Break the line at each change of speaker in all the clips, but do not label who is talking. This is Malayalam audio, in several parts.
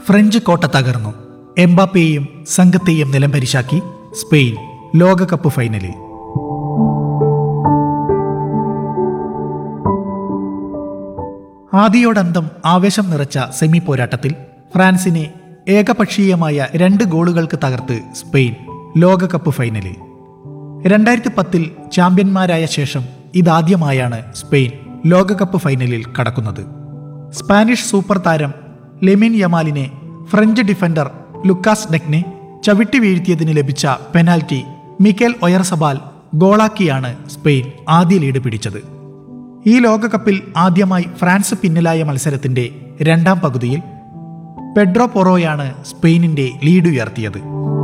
ഫ്രഞ്ച് കോട്ട തകർന്നു. എംബാപ്പയെയും സംഘത്തെയും നിലംപരിശാക്കി സ്പെയിൻ ലോകകപ്പ് ഫൈനലിൽ. ആദിയോടന്തം ആവേശം നിറച്ച സെമി പോരാട്ടത്തിൽ ഫ്രാൻസിനെ ഏകപക്ഷീയമായ 2 ഗോളുകൾക്ക് തകർത്ത് സ്പെയിൻ ലോകകപ്പ് ഫൈനലിൽ. 2010 ചാമ്പ്യന്മാരായ ശേഷം ഇതാദ്യമായാണ് സ്പെയിൻ ലോകകപ്പ് ഫൈനലിൽ കടക്കുന്നത്. സ്പാനിഷ് സൂപ്പർ താരം ലെമിൻ യമാലിനെ ഫ്രഞ്ച് ഡിഫൻഡർ ലുക്കാസ് ഡെക്നെ ചവിട്ടി വീഴ്ത്തിയതിന് ലഭിച്ച പെനാൽറ്റി മിക്കേൽ ഒയർസബാൽ ഗോളാക്കിയാണ് സ്പെയിൻ ആദ്യ ലീഡ് പിടിച്ചത്. ഈ ലോകകപ്പിൽ ആദ്യമായി ഫ്രാൻസ് പിന്നിലായ മത്സരത്തിന്റെ 2ാം പകുതിയിൽ പെഡ്രോ പൊറോയാണ് സ്പെയിനിന്റെ ലീഡ് ഉയർത്തിയത്.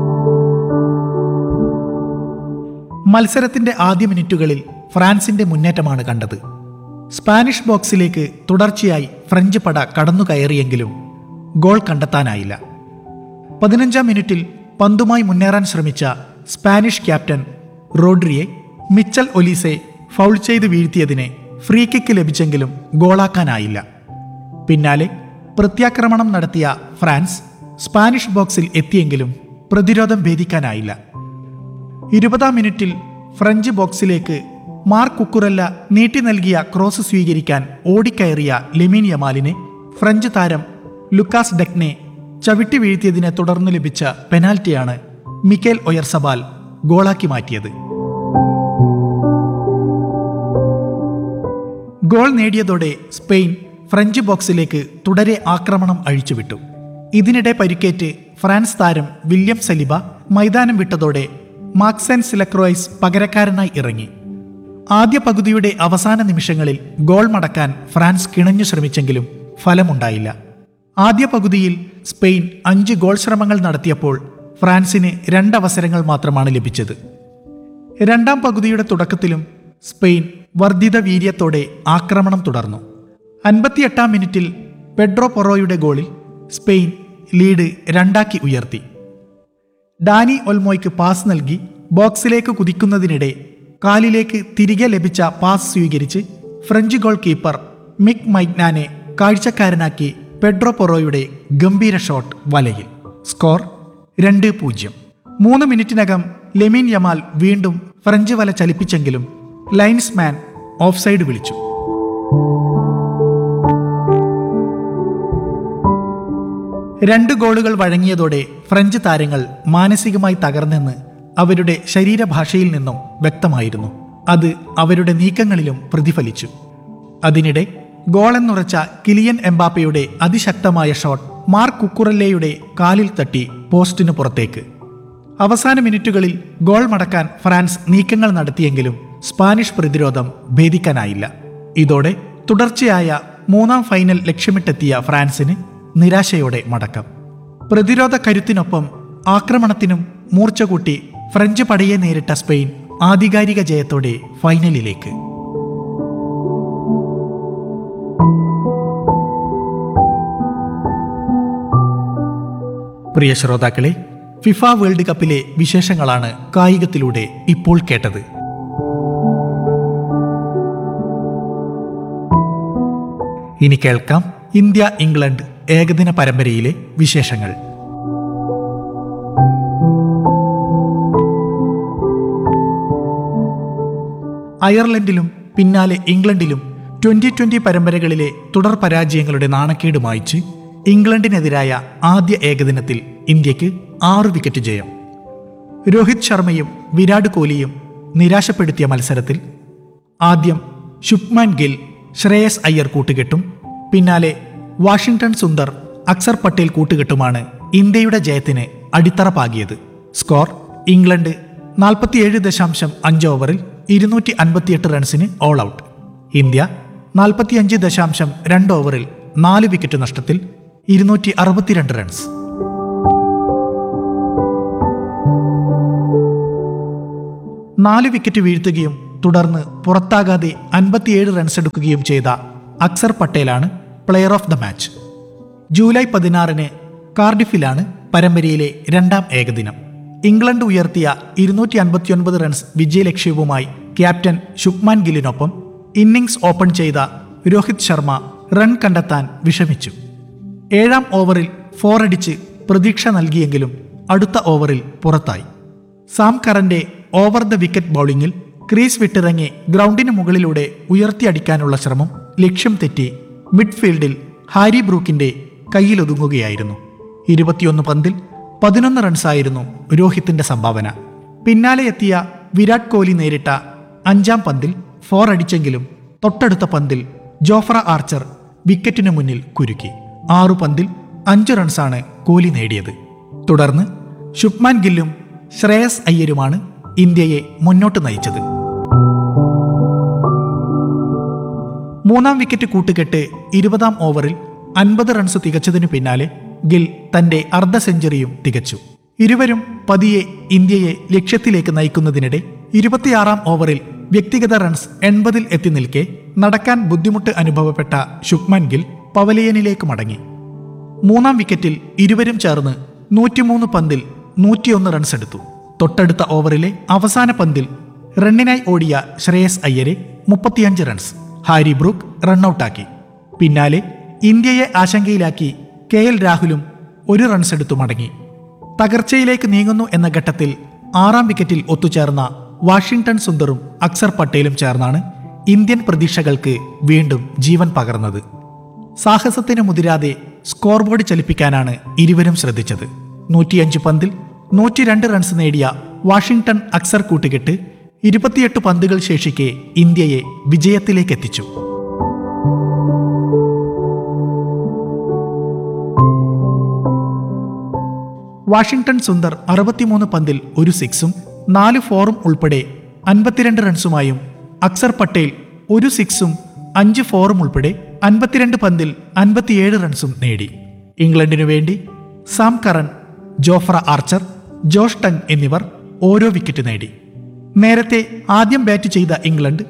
മത്സരത്തിന്റെ ആദ്യ മിനിറ്റുകളിൽ ഫ്രാൻസിന്റെ മുന്നേറ്റമാണ് കണ്ടത്. സ്പാനിഷ് ബോക്സിലേക്ക് തുടർച്ചയായി ഫ്രഞ്ച് പട കടന്നുകയറിയെങ്കിലും ഗോൾ കണ്ടെത്താനായില്ല. 15ാം മിനിറ്റിൽ പന്തുമായി മുന്നേറാൻ ശ്രമിച്ച Spanish captain റോഡ്രിയെ Mitchell Olise foul ചെയ്ത് വീഴ്ത്തിയതിന് ഫ്രീ കിക്ക് ലഭിച്ചെങ്കിലും ഗോളാക്കാനായില്ല. പിന്നാലെ പ്രത്യാക്രമണം നടത്തിയ ഫ്രാൻസ് സ്പാനിഷ് ബോക്സിൽ എത്തിയെങ്കിലും പ്രതിരോധം ഭേദിക്കാനായില്ല. 20ാം മിനിറ്റിൽ ഫ്രഞ്ച് ബോക്സിലേക്ക് മാർക്ക് കുക്കുറല്ല നീട്ടി നൽകിയ ക്രോസ് സ്വീകരിക്കാൻ ഓടിക്കയറിയ ലെമിൻ യമാലിനെ ഫ്രഞ്ച് താരം ലുക്കാസ് ഡെക്നെ ചവിട്ടി വീഴ്ത്തിയതിനെ തുടർന്ന് ലഭിച്ച പെനാൽറ്റിയാണ് മിക്കേൽ ഒയർസബാൽ ഗോളാക്കി മാറ്റിയത്. ഗോൾ നേടിയതോടെ സ്പെയിൻ ഫ്രഞ്ച് ബോക്സിലേക്ക് തുടരെ ആക്രമണം അഴിച്ചുവിട്ടു. ഇതിനിടെ പരിക്കേറ്റ് ഫ്രാൻസ് താരം വില്യം സലിബ മൈതാനം വിട്ടതോടെ മാക്സെൻസ് ലെക്രോയ്സ് പകരക്കാരനായി ഇറങ്ങി. ആദ്യ പകുതിയുടെ അവസാന നിമിഷങ്ങളിൽ ഗോൾ മടക്കാൻ ഫ്രാൻസ് കിണഞ്ഞു ശ്രമിച്ചെങ്കിലും ഫലമുണ്ടായില്ല. ആദ്യ പകുതിയിൽ സ്പെയിൻ 5 ഗോൾ ശ്രമങ്ങൾ നടത്തിയപ്പോൾ ഫ്രാൻസിന് 2 അവസരങ്ങൾ മാത്രമാണ് ലഭിച്ചത്. 2ാം പകുതിയുടെ തുടക്കത്തിലും സ്പെയിൻ വർദ്ധിത വീര്യത്തോടെ ആക്രമണം തുടർന്നു. 58ാം മിനിറ്റിൽ പെഡ്രോ പൊറോയുടെ ഗോളിൽ സ്പെയിൻ ലീഡ് 2ആക്കി ഉയർത്തി. ഡാനി ഒൽമോയ്ക്ക് പാസ് നൽകി ബോക്സിലേക്ക് കുതിക്കുന്നതിനിടെ കാലിലേക്ക് തിരികെ ലഭിച്ച പാസ് സ്വീകരിച്ച് ഫ്രഞ്ച് ഗോൾ കീപ്പർ മിക് മൈഗ്നാനെ കാഴ്ചക്കാരനാക്കി പെഡ്രോ പൊറോയുടെ ഗംഭീര ഷോട്ട് വലയിൽ. സ്കോർ 2-0. 3 മിനിറ്റിനകം ലെമിൻ യമാൽ വീണ്ടും ഫ്രഞ്ച് വല ചലിപ്പിച്ചെങ്കിലും ലൈൻസ്മാൻ ഓഫ്സൈഡ് വിളിച്ചു. രണ്ട് ഗോളുകൾ വഴങ്ങിയതോടെ ഫ്രഞ്ച് താരങ്ങൾ മാനസികമായി തകർന്നെന്ന് അവരുടെ ശരീരഭാഷയിൽ നിന്നും വ്യക്തമായിരുന്നു. അത് അവരുടെ നീക്കങ്ങളിലും പ്രതിഫലിച്ചു. അതിനിടെ ഗോളെന്നുറച്ച കിലിയൻ എംബാപ്പയുടെ അതിശക്തമായ ഷോട്ട് മാർക്ക് കുക്കുറല്ലയുടെ കാലിൽ തട്ടി പോസ്റ്റിന് പുറത്തേക്ക്. അവസാന മിനിറ്റുകളിൽ ഗോൾ മടക്കാൻ ഫ്രാൻസ് നീക്കങ്ങൾ നടത്തിയെങ്കിലും സ്പാനിഷ് പ്രതിരോധം ഭേദിക്കാനായില്ല. ഇതോടെ തുടർച്ചയായ 3ാം ഫൈനൽ ലക്ഷ്യമിട്ടെത്തിയ ഫ്രാൻസിന് നിരാശയോടെ മടക്കം. പ്രതിരോധ കരുത്തിനൊപ്പം ആക്രമണത്തിനും മൂർച്ച കൂട്ടി ഫ്രഞ്ച് പടയെ നേരിട്ട സ്പെയിൻ ആധികാരിക ജയത്തോടെ ഫൈനലിലേക്ക്. പ്രിയ ശ്രോതാക്കളെ, ഫിഫ വേൾഡ് കപ്പിലെ വിശേഷങ്ങളാണ് കായികത്തിലൂടെ ഇപ്പോൾ കേട്ടത്. ഇനി കേൾക്കാം ഇന്ത്യ ഇംഗ്ലണ്ട് ഏകദിന പരമ്പരയിലെ വിശേഷങ്ങൾ. അയർലൻഡിലും പിന്നാലെ ഇംഗ്ലണ്ടിലും 2020 പരമ്പരകളിലെ തുടർ പരാജയങ്ങളുടെ നാണക്കേട് മായ്ച്ച് ഇംഗ്ലണ്ടിനെതിരായ ആദ്യ ഏകദിനത്തിൽ ഇന്ത്യക്ക് 6 വിക്കറ്റ് ജയം. രോഹിത് ശർമ്മയും വിരാട് കോഹ്ലിയും നിരാശപ്പെടുത്തിയ മത്സരത്തിൽ ആദ്യം ശുഭ്മാൻ ഗിൽ, ശ്രേയസ് അയ്യർ കൂട്ടുകെട്ടും പിന്നാലെ വാഷിംഗ്ടൺ സുന്ദർ, അക്സർ പട്ടേൽ കൂട്ടുകെട്ടുമാണ് ഇന്ത്യയുടെ ജയത്തിന് അടിത്തറ പാകിയത്. സ്കോർ: ഇംഗ്ലണ്ട് 47.5 ഓവറിൽ 258 റൺസിന് ഓൾ ഔട്ട്. ഇന്ത്യ 45.2 ഓവറിൽ 4 വിക്കറ്റ് നഷ്ടത്തിൽ 262 റൺസ്. നാല് വിക്കറ്റ് വീഴ്ത്തുകയും തുടർന്ന് പുറത്താകാതെ 57 റൺസ് എടുക്കുകയും ചെയ്ത Axar പട്ടേലാണ് player of the match. July 16 കാർഡിഫിലാണ് പരമ്പരയിലെ 2ാം ഏകദിനം. ഇംഗ്ലണ്ട് ഉയർത്തിയ 259 runs വിജയലക്ഷ്യവുമായി captain Shubman ഗില്ലിനൊപ്പം innings open ചെയ്ത രോഹിത് ശർമ്മ റൺ കണ്ടെത്താൻ വിഷമിച്ചു. 7ാം ഓവറിൽ ഫോറടിച്ച് പ്രതീക്ഷ നൽകിയെങ്കിലും അടുത്ത ഓവറിൽ പുറത്തായി. Sam കറന്റെ over the wicket ബൗളിംഗിൽ crease വിട്ടിറങ്ങി ഗ്രൗണ്ടിന് മുകളിലൂടെ ഉയർത്തിയടിക്കാനുള്ള ശ്രമം ലക്ഷ്യം തെറ്റി മിഡ്ഫീൽഡിൽ ഹാരി ബ്രൂക്കിന്റെ കയ്യിലൊതുങ്ങുകയായിരുന്നു. 21 പന്തിൽ 11 റൺസായിരുന്നു രോഹിത്തിന്റെ സംഭാവന. പിന്നാലെ എത്തിയ വിരാട് കോഹ്ലി നേരിട്ട 5-ാം പന്തിൽ 4 അടിച്ചെങ്കിലും തൊട്ടടുത്ത പന്തിൽ ജോഫ്ര ആർച്ചർ വിക്കറ്റിനു മുന്നിൽ കുരുക്കി. 6 പന്തിൽ 5 റൺസാണ് കോഹ്ലി നേടിയത്. തുടർന്ന് ശുഭ്മാൻ ഗില്ലും ശ്രേയസ് അയ്യരുമാണ് ഇന്ത്യയെ മുന്നോട്ട് നയിച്ചത്. 3-ാം വിക്കറ്റ് കൂട്ടുകെട്ട് 20-ാം ഓവറിൽ 50 റൺസ് തികച്ചതിനു പിന്നാലെ ഗിൽ തന്റെ അർദ്ധ സെഞ്ചുറിയും തികച്ചു. ഇരുവരും പതിയെ ഇന്ത്യയെ ലക്ഷ്യത്തിലേക്ക് നയിക്കുന്നതിനിടെ 26-ാം ഓവറിൽ വ്യക്തിഗത റൺസ് 80-ൽ എത്തി നിൽക്കെ നടക്കാൻ ബുദ്ധിമുട്ട് അനുഭവപ്പെട്ട ശുഭ്മാൻ ഗിൽ പവലിയനിലേക്ക് മടങ്ങി. 3-ാം വിക്കറ്റിൽ ഇരുവരും ചേർന്ന് 103 പന്തിൽ 101 റൺസ് എടുത്തു. തൊട്ടടുത്ത ഓവറിലെ അവസാന പന്തിൽ റണ്ണിനായി ഓടിയ ശ്രേയസ് അയ്യരെ 35 റൺസ് ഹാരി ബ്രൂക്ക് റണ്ണൌട്ടാക്കി. പിന്നാലെ ഇന്ത്യയെ ആശങ്കയിലാക്കി KL രാഹുലും 1 റൺസ് എടുത്തു മടങ്ങി. തകർച്ചയിലേക്ക് നീങ്ങുന്നു എന്ന ഘട്ടത്തിൽ 6-ാം വിക്കറ്റിൽ ഒത്തുചേർന്ന വാഷിംഗ്ടൺ സുന്ദറും അക്സർ പട്ടേലും ചേർന്നാണ് ഇന്ത്യൻ പ്രതീക്ഷകൾക്ക് വീണ്ടും ജീവൻ പകർന്നത്. സാഹസത്തിന് മുതിരാതെ സ്കോർ ബോർഡ് ചലിപ്പിക്കാനാണ് ഇരുവരും ശ്രദ്ധിച്ചത്. 105 പന്തിൽ 102 റൺസ് നേടിയ വാഷിംഗ്ടൺ അക്സർ കൂട്ടുകെട്ട് 28 പന്തുകൾ ശേഷിക്കെ ഇന്ത്യയെ വിജയത്തിലേക്കെത്തിച്ചു. വാഷിംഗ്ടൺ സുന്ദർ 63 പന്തിൽ 1 സിക്സും 4 ഫോറും ഉൾപ്പെടെ 52 റൺസുമായും അക്സർ പട്ടേൽ 1 സിക്സും 5 ഫോറും ഉൾപ്പെടെ 52 പന്തിൽ 57 റൺസും നേടി. ഇംഗ്ലണ്ടിനു വേണ്ടി Sam Curran, Jofra archer, Josh tongue എന്നിവർ ഓരോ വിക്കറ്റ് നേടി. നേരത്തെ ആദ്യം ബാറ്റ് ചെയ്ത ഇംഗ്ലണ്ട്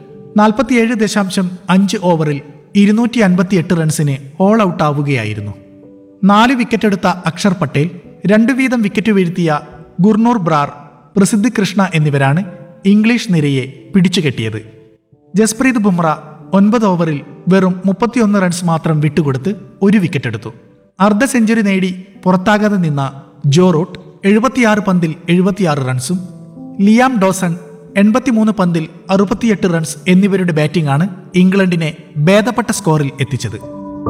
47.5 ഓവറിൽ 258 റൺസിന് ഓൾ ഔട്ടാവുകയായിരുന്നു. 4 വിക്കറ്റെടുത്ത അക്ഷർ പട്ടേൽ 2 വീതം വിക്കറ്റ് വീഴ്ത്തിയ ഗുർനൂർ ബ്രാർ, പ്രസിദ്ധ് കൃഷ്ണ എന്നിവരാണ് ഇംഗ്ലീഷ് നിരയെ പിടിച്ചുകെട്ടിയത്. ജസ്പ്രീത് ബുംറ 9 ഓവറിൽ വെറും 31 റൺസ് മാത്രം വിട്ടുകൊടുത്ത് 1 വിക്കറ്റെടുത്തു. അർദ്ധ സെഞ്ചുറി നേടി പുറത്താകാതെ നിന്ന ജോ റൂട്ട് 76 പന്തിൽ 76 റൺസും ലിയാം ഡോസൺ 83 പന്തിൽ 68 റൺസ് എന്നിവരുടെ ബാറ്റിംഗാണ് ഇംഗ്ലണ്ടിനെ ഭേദപ്പെട്ട സ്കോറിൽ എത്തിച്ചത്.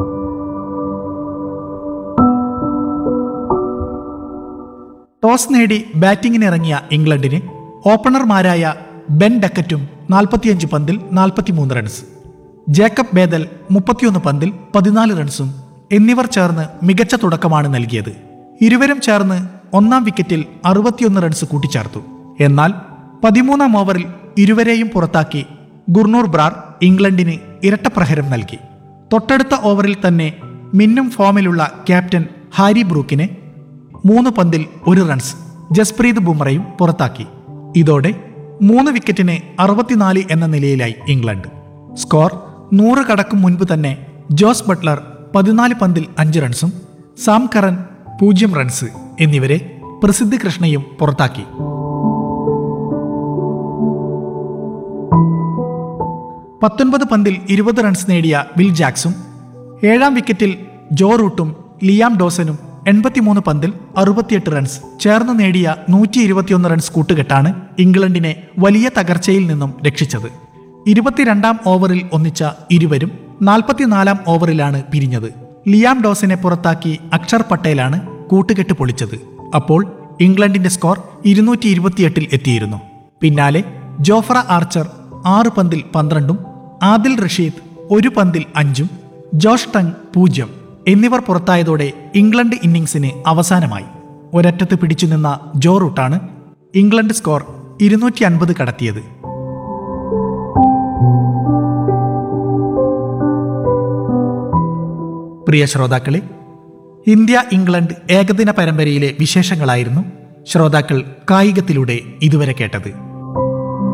ടോസ് നേടി ബാറ്റിംഗിനിറങ്ങിയ ഇംഗ്ലണ്ടിന് ഓപ്പണർമാരായ ബെൻ ഡക്കറ്റും 45 പന്തിൽ 43 റൺസ്, ജേക്കബ് ബേദൽ 31 പന്തിൽ 14 റൺസും എന്നിവർ ചേർന്ന് മികച്ച തുടക്കമാണ് നൽകിയത്. ഇരുവരും ചേർന്ന് 1-ാം വിക്കറ്റിൽ 61 റൺസ് കൂട്ടിച്ചേർത്തു. എന്നാൽ 13-ാം ഓവറിൽ ഇരുവരെയും പുറത്താക്കി ഗുർനൂർ ബ്രാർ ഇംഗ്ലണ്ടിന് ഇരട്ടപ്രഹരം നൽകി. തൊട്ടടുത്ത ഓവറിൽ തന്നെ മിന്നും ഫോമിലുള്ള ക്യാപ്റ്റൻ ഹാരി ബ്രൂക്കിനെ 3 പന്തിൽ 1 റൺസ് ജസ്പ്രീത് ബുംറയും പുറത്താക്കി. ഇതോടെ 3 വിക്കറ്റിന് 64 എന്ന നിലയിലായി ഇംഗ്ലണ്ട്. സ്കോർ 100 കടക്കും മുൻപ് തന്നെ ജോസ് ബട്ട്ലർ 14 പന്തിൽ 5 റൺസും സാം കറൻ 0 റൺസ് എന്നിവരെ പ്രസിദ്ധ് കൃഷ്ണയും പുറത്താക്കി. 19 പന്തിൽ 20 റൺസ് നേടിയ വിൽ ജാക്സും 7-ാം വിക്കറ്റിൽ ജോ റൂട്ടും ലിയാം ഡോസനും 83 പന്തിൽ 68 റൺസ് ചേർന്ന് നേടിയ 121 റൺസ് കൂട്ടുകെട്ടാണ് ഇംഗ്ലണ്ടിനെ വലിയ തകർച്ചയിൽ നിന്നും രക്ഷിച്ചത്. 22-ാം ഓവറിൽ ഒന്നിച്ച ഇരുവരും 44-ാം ഓവറിലാണ് പിരിഞ്ഞത്. ലിയാം ഡോസിനെ പുറത്താക്കി അക്ഷർ പട്ടേലാണ് കൂട്ടുകെട്ട് പൊളിച്ചത്. അപ്പോൾ ഇംഗ്ലണ്ടിന്റെ സ്കോർ 228-ൽ എത്തിയിരുന്നു. പിന്നാലെ ജോഫ്ര ആർച്ചർ 6 പന്തിൽ 12ഉം ആദിൽ റഷീദ് 1 പന്തിൽ 5ഉം ജോഷ് ടങ് 0 എന്നിവർ പുറത്തായതോടെ ഇംഗ്ലണ്ട് ഇന്നിംഗ്സിന് അവസാനമായി. ഒരറ്റത്ത് പിടിച്ചുനിന്ന ജോ റൂട്ടാണ് ഇംഗ്ലണ്ട് സ്കോർ 250 കടത്തിയത്. പ്രിയ ശ്രോതാക്കളെ, ഇന്ത്യ ഇംഗ്ലണ്ട് ഏകദിന പരമ്പരയിലെ വിശേഷങ്ങളായിരുന്നു ശ്രോതാക്കൾ കായികത്തിലൂടെ ഇതുവരെ കേട്ടത്.